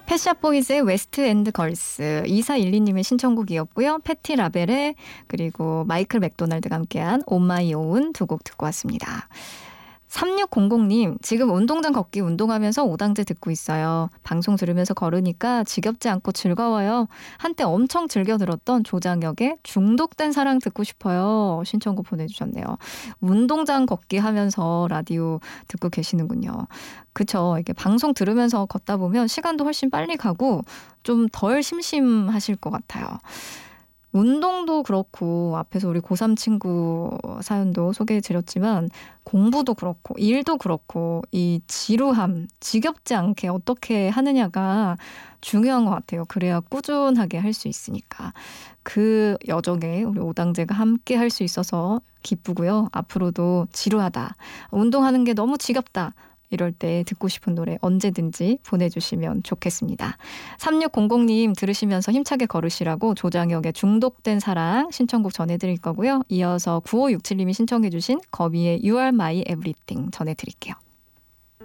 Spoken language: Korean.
펫샵보이즈의 웨스트 앤드 걸스 2412님의 신청곡이었고요. 패티 라벨의 그리고 마이클 맥도날드가 함께한 온 마이 오운 두 곡 듣고 왔습니다. 3600님, 지금 운동장 걷기 운동하면서 오당제 듣고 있어요. 방송 들으면서 걸으니까 지겹지 않고 즐거워요. 한때 엄청 즐겨 들었던 조장혁의 중독된 사랑 듣고 싶어요. 신청곡 보내주셨네요. 운동장 걷기 하면서 라디오 듣고 계시는군요. 그쵸. 이게 방송 들으면서 걷다 보면 시간도 훨씬 빨리 가고 좀 덜 심심하실 것 같아요. 운동도 그렇고 앞에서 우리 고3 친구 사연도 소개해드렸지만 공부도 그렇고 일도 그렇고 이 지루함, 지겹지 않게 어떻게 하느냐가 중요한 것 같아요. 그래야 꾸준하게 할 수 있으니까. 그 여정에 우리 오당제가 함께 할 수 있어서 기쁘고요. 앞으로도 지루하다, 운동하는 게 너무 지겹다, 이럴 때 듣고 싶은 노래 언제든지 보내주시면 좋겠습니다. 3600님 들으시면서 힘차게 걸으시라고 조장혁의 중독된 사랑 신청곡 전해드릴 거고요. 이어서 9567님이 신청해 주신 거미의 You Are My Everything 전해드릴게요.